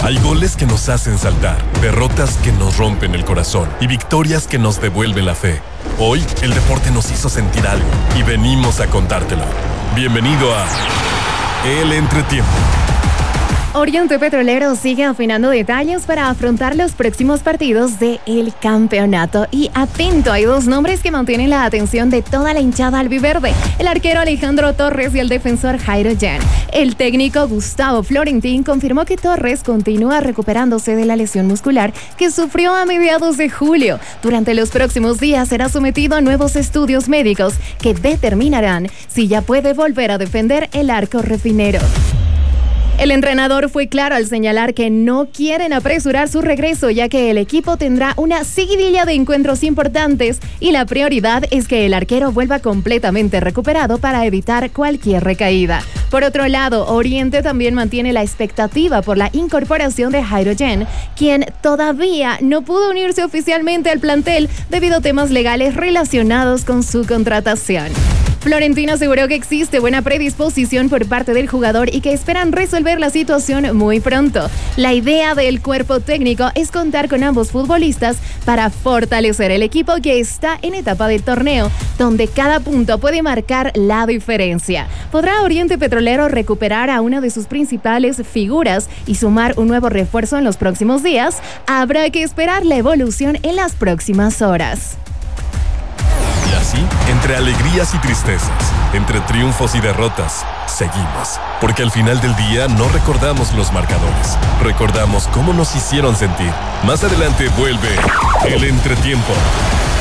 Hay goles que nos hacen saltar, derrotas que nos rompen el corazón y victorias que nos devuelven la fe. Hoy, el deporte nos hizo sentir algo y venimos a contártelo. Bienvenido a El Entretiempo. Oriente Petrolero sigue afinando detalles para afrontar los próximos partidos del campeonato. Y atento, hay dos nombres que mantienen la atención de toda la hinchada albiverde: el arquero Alejandro Torres y el defensor Jairo Jan. El técnico Gustavo Florentín confirmó que Torres continúa recuperándose de la lesión muscular que sufrió a mediados de julio. Durante los próximos días será sometido a nuevos estudios médicos que determinarán si ya puede volver a defender el arco refinero. El entrenador fue claro al señalar que no quieren apresurar su regreso, ya que el equipo tendrá una seguidilla de encuentros importantes y la prioridad es que el arquero vuelva completamente recuperado para evitar cualquier recaída. Por otro lado, Oriente también mantiene la expectativa por la incorporación de Jairo Jan, quien todavía no pudo unirse oficialmente al plantel debido a temas legales relacionados con su contratación. Florentino aseguró que existe buena predisposición por parte del jugador y que esperan resolver la situación muy pronto. La idea del cuerpo técnico es contar con ambos futbolistas para fortalecer el equipo que está en etapa del torneo, donde cada punto puede marcar la diferencia. ¿Podrá Oriente Petrolero recuperar a una de sus principales figuras y sumar un nuevo refuerzo en los próximos días? Habrá que esperar la evolución en las próximas horas. Y así, entre alegrías y tristezas, entre triunfos y derrotas, seguimos. Porque al final del día no recordamos los marcadores, recordamos cómo nos hicieron sentir. Más adelante vuelve El Entretiempo.